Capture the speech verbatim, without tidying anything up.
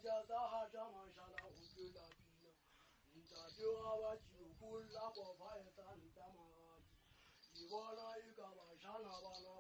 家大哈张忙上那红就大地了，你家就阿瓦就不拉包发也打你大妈阿姨，一瓦那一个瓦上那瓦那